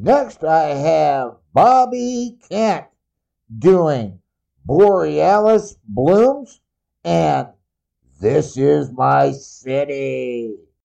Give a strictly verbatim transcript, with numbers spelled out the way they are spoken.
Next, I have Bobby Kent doing Borealis Blooms and This Is My City.